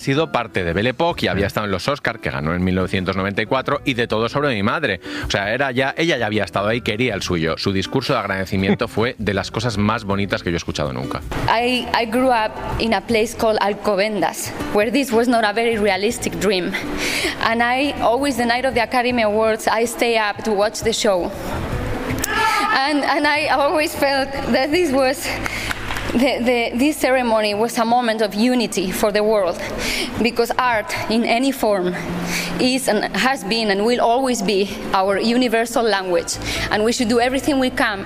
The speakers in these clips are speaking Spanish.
sido parte de Belle Époque y había estado en los Oscars, que ganó en 1994, y de Todo sobre mi madre. O sea, ella ya había estado ahí, quería el suyo. Su discurso de agradecimiento fue de las cosas más bonitas que yo he escuchado nunca. I grew up in a place called Alcobendas, where this was not a very realistic dream. And I always, the night of the Academy Awards, I stay up to watch the show. And I always felt that this was... This ceremony was a moment of unity for the world, because art in any form is and has been and will always be our universal language, and we should do everything we can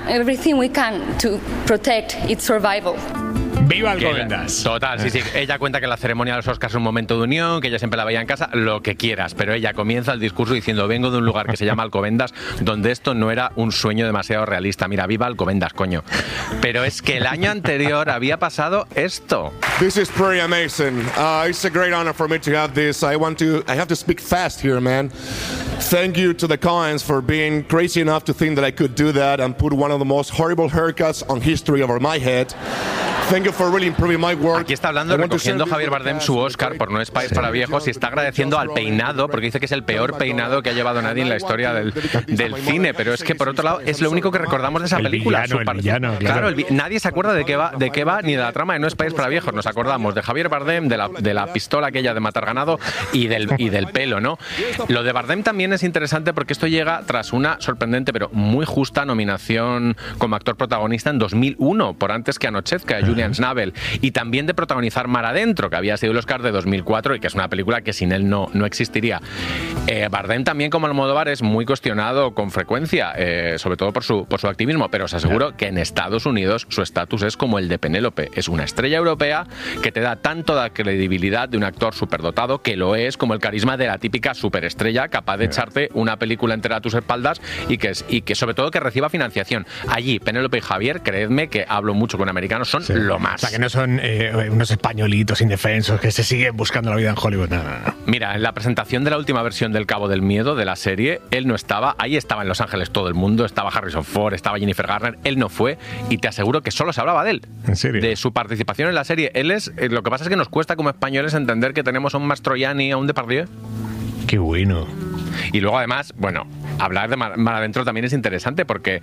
to protect its survival. ¡Viva Alcobendas! Total, sí. Ella cuenta que la ceremonia de los Oscars es un momento de unión, que ella siempre la veía en casa, lo que quieras, pero ella comienza el discurso diciendo: vengo de un lugar que se llama Alcobendas, donde esto no era un sueño demasiado realista. Mira, viva Alcobendas, coño. Pero es que el año anterior había pasado esto. This is pretty amazing. It's a great honor for me to have this. I have to speak fast here, man. Thank you to the Coens for being crazy enough to think that I could do that and put one of the most horrible haircuts on history over my head. Thank you for really improving my work. Aquí está hablando, recogiendo Javier Bardem su Oscar por No es país para viejos, y está agradeciendo al peinado, porque dice que es el peor peinado que ha llevado nadie en la historia del cine. Pero es que, por otro lado, es lo único que recordamos de esa película. El villano, claro. Nadie se acuerda de qué va ni de la trama de No es país para viejos. Nos acordamos de Javier Bardem, de la pistola aquella de matar ganado y del pelo, ¿no? Lo de Bardem también es interesante porque esto llega tras una sorprendente pero muy justa nominación como actor protagonista en 2001, por Antes que anochezca, de Julian Schnabel, y también de protagonizar Mar Adentro, que había sido el Oscar de 2004 y que es una película que sin él no existiría. Bardem también, como Almodóvar, es muy cuestionado con frecuencia, sobre todo por su activismo, pero os aseguro que en Estados Unidos su estatus es como el de Penélope. Es una estrella europea que te da tanto la credibilidad de un actor superdotado, que lo es, como el carisma de la típica superestrella capaz de echarte una película entera a tus espaldas y que sobre todo que reciba financiación. Allí, Penélope y Javier, creedme que hablo mucho con americanos, son lo más. O sea, que no son unos españolitos indefensos que se siguen buscando la vida en Hollywood. No. Mira, en la presentación de la última versión del Cabo del Miedo, de la serie, él no estaba. Ahí estaba en Los Ángeles todo el mundo, estaba Harrison Ford, estaba Jennifer Garner, él no fue, y te aseguro que solo se hablaba de él. ¿En serio? De su participación en la serie. Él es... lo que pasa es que nos cuesta como españoles entender que tenemos a un Mastroianni, a un Depardieu. ¡Qué bueno! Y luego, además, bueno, hablar de Mar Adentro también es interesante porque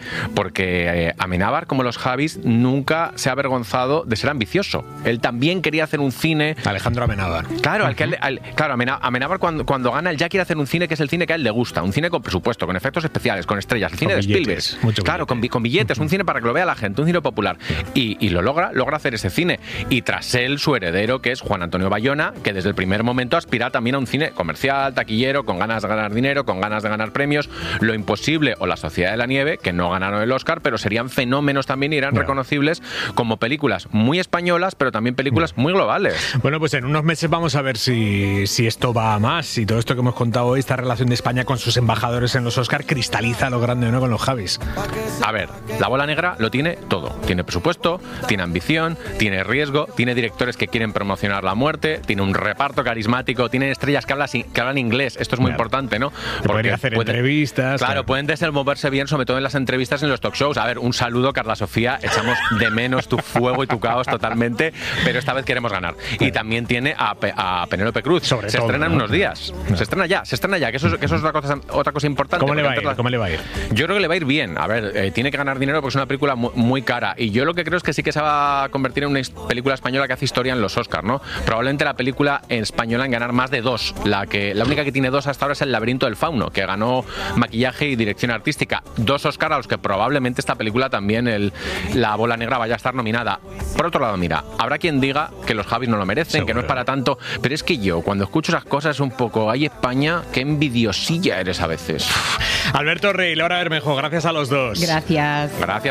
Amenábar, como los Javis, nunca se ha avergonzado de ser ambicioso. Él también quería hacer un cine... Alejandro Amenábar. Claro, Amenábar cuando gana, él ya quiere hacer un cine que es el cine que a él le gusta, un cine con presupuesto, con efectos especiales, con estrellas, el cine de Spielberg. Claro, con billetes, un cine para que lo vea la gente, un cine popular. Y lo logra hacer ese cine. Y tras él, su heredero, que es Juan Antonio Bayona, que desde el primer momento aspira también a un cine comercial, taquillero, con ganas de ganar dinero, con ganas de ganar premios. Lo Imposible o La Sociedad de la Nieve, que no ganaron el Oscar, pero serían fenómenos también y eran reconocibles como películas muy españolas, pero también películas muy globales. Bueno, pues en unos meses vamos a ver si esto va a más, y todo esto que hemos contado hoy, esta relación de España con sus embajadores en los Oscar, cristaliza lo grande, ¿no?, con los Javis. A ver, La Bola Negra lo tiene todo. Tiene presupuesto, tiene ambición, tiene riesgo, tiene directores que quieren promocionar la muerte, tiene un reparto carismático, tiene estrellas que hablan inglés. Esto es muy importante, ¿no? Porque hacer entrevistas. Claro, pueden desenvolverse bien, sobre todo en las entrevistas, en los talk shows. A ver, un saludo, Carla Sofía. Echamos de menos tu fuego y tu caos totalmente, pero esta vez queremos ganar. Y también tiene a Penélope Cruz. Se estrena en unos días. Se estrena ya, que eso es otra cosa importante. ¿Cómo le va a ir? Yo creo que le va a ir bien. A ver, tiene que ganar dinero porque es una película muy cara. Y yo lo que creo es que sí que se va a convertir en una película española que hace historia en los Oscars, ¿no? Probablemente la película española en ganar más de 2. La única que tiene 2 hasta ahora es El Laberinto del Fauno, que ganó maquillaje y dirección artística. 2 Oscars a los que probablemente esta película también, La Bola Negra, vaya a estar nominada. Por otro lado, mira, habrá quien diga que los Javis no lo merecen, seguro, que no es para tanto, pero es que yo, cuando escucho esas cosas, un poco, ay, España, qué envidiosilla eres a veces. Alberto Rey, Laura Bermejo, gracias a los dos. Gracias. Gracias.